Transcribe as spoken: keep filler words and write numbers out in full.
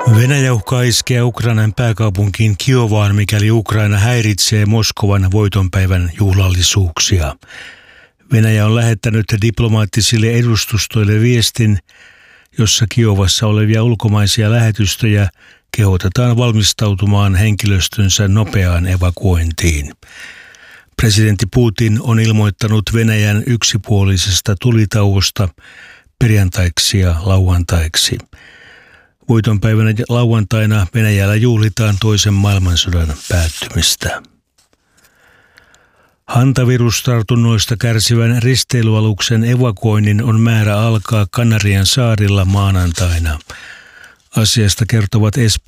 Venäjä uhkaa iskeä Ukrainan pääkaupunkiin Kiovaan, mikäli Ukraina häiritsee Moskovan voitonpäivän juhlallisuuksia. Venäjä on lähettänyt diplomaattisille edustustoille viestin, jossa Kiovassa olevia ulkomaisia lähetystöjä kehotetaan valmistautumaan henkilöstönsä nopeaan evakuointiin. Presidentti Putin on ilmoittanut Venäjän yksipuolisesta tulitauosta perjantaiksi ja lauantaiksi. Voitonpäivänä lauantaina Venäjällä juhlitaan toisen maailmansodan päättymistä. Hantavirustartunnoista kärsivän risteilyaluksen evakuoinnin on määrä alkaa Kanarian saarilla maanantaina. Asiasta kertovat Espanjan